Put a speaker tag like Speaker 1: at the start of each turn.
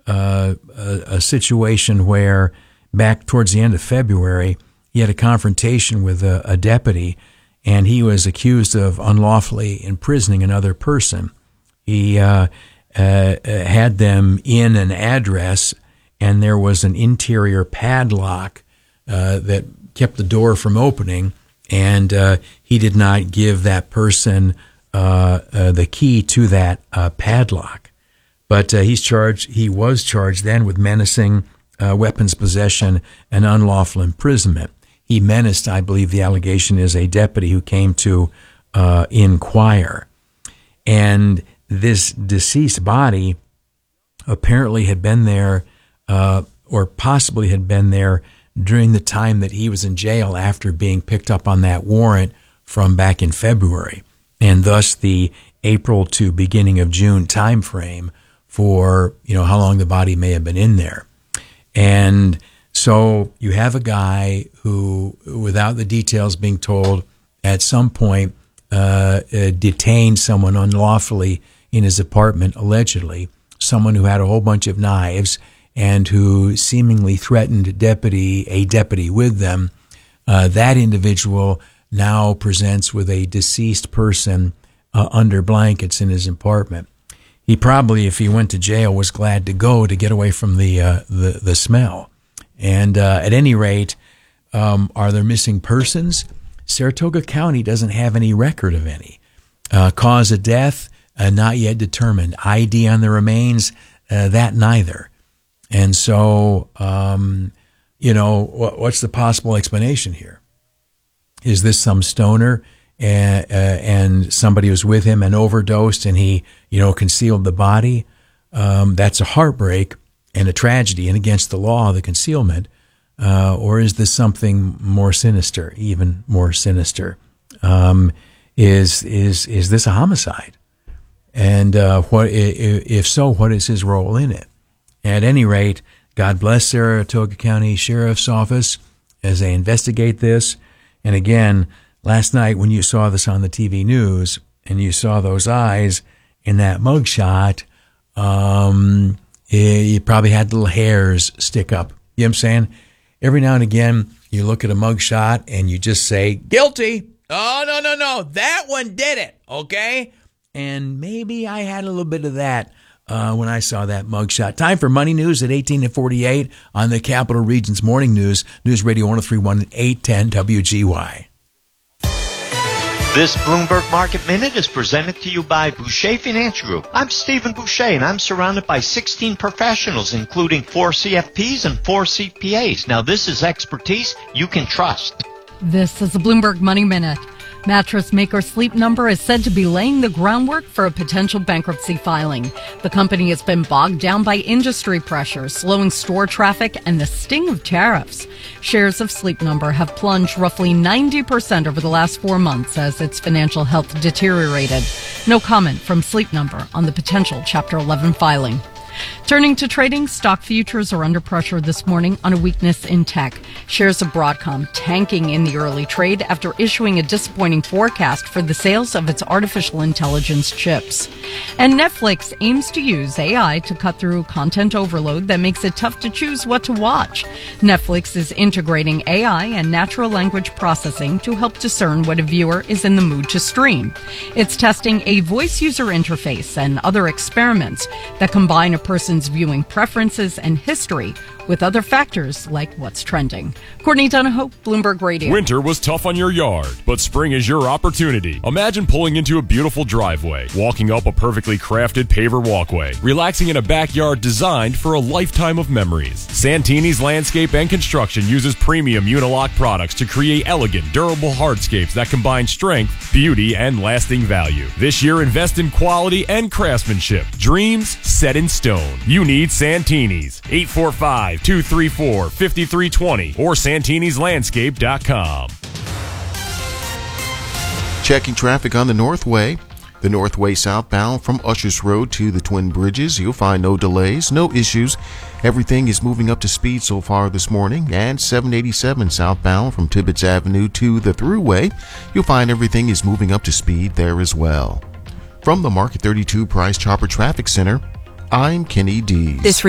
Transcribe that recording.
Speaker 1: a situation where back towards the end of February, he had a confrontation with a deputy, and he was accused of unlawfully imprisoning another person. He had them in an address, and there was an interior padlock that kept the door from opening, and he did not give that person the key to that padlock. But he was charged then with menacing, weapons possession, and unlawful imprisonment. He menaced, I believe the allegation is, a deputy who came to inquire. And this deceased body apparently had been there, or possibly had been there during the time that he was in jail after being picked up on that warrant from back in February. And thus the April to beginning of June time frame for, how long the body may have been in there. And so you have a guy who, without the details being told, at some point detained someone unlawfully in his apartment, allegedly, someone who had a whole bunch of knives and who seemingly threatened a deputy with them. That individual now presents with a deceased person under blankets in his apartment. He probably, if he went to jail, was glad to go to get away from the smell. And at any rate, are there missing persons? Saratoga County doesn't have any record of any. Cause of death, not yet determined. ID on the remains, that neither. And so, what's the possible explanation here? Is this some stoner and somebody was with him and overdosed and he, concealed the body? That's a heartbreak and a tragedy and against the law, the concealment. Or is this something more sinister, even more sinister? Is this a homicide? And if so, what is his role in it? At any rate, God bless Saratoga County Sheriff's Office as they investigate this. And again, last night when you saw this on the TV news and you saw those eyes in that mugshot, you probably had little hairs stick up. You know what I'm saying? Every now and again, you look at a mugshot and you just say, guilty. Oh, no, that one did it, okay? And maybe I had a little bit of that when I saw that mugshot. Time for Money News at 18:48 on the Capital Region's Morning News, News Radio 103.1 and 810 WGY.
Speaker 2: This Bloomberg Market Minute is presented to you by Boucher Financial Group. I'm Stephen Boucher, and I'm surrounded by 16 professionals, including 4 CFPs and 4 CPAs. Now, this is expertise you can trust.
Speaker 3: This is the Bloomberg Money Minute. Mattress maker Sleep Number is said to be laying the groundwork for a potential bankruptcy filing. The company has been bogged down by industry pressures, slowing store traffic, and the sting of tariffs. Shares of Sleep Number have plunged roughly 90% over the last 4 months as its financial health deteriorated. No comment from Sleep Number on the potential Chapter 11 filing. Turning to trading, stock futures are under pressure this morning on a weakness in tech. Shares of Broadcom tanking in the early trade after issuing a disappointing forecast for the sales of its artificial intelligence chips. And Netflix aims to use AI to cut through content overload that makes it tough to choose what to watch. Netflix is integrating AI and natural language processing to help discern what a viewer is in the mood to stream. It's testing a voice user interface and other experiments that combine a person's viewing preferences and history with other factors like what's trending. Courtney Donahoe, Bloomberg Radio.
Speaker 4: Winter was tough on your yard, but spring is your opportunity. Imagine pulling into a beautiful driveway, walking up a perfectly crafted paver walkway, relaxing in a backyard designed for a lifetime of memories. Santini's Landscape and Construction uses premium Unilock products to create elegant, durable hardscapes that combine strength, beauty, and lasting value. This year, invest in quality and craftsmanship. Dreams set in stone. You need Santini's. 845-234-5320 or santinislandscape.com.
Speaker 5: Checking traffic on the Northway. The Northway southbound from Ushers Road to the Twin Bridges. You'll find no delays, no issues. Everything is moving up to speed so far this morning. And 787 southbound from Tibbetts Avenue to the Thruway. You'll find everything is moving up to speed there as well. From the Market 32 Price Chopper Traffic Center, I'm Kenny Dees.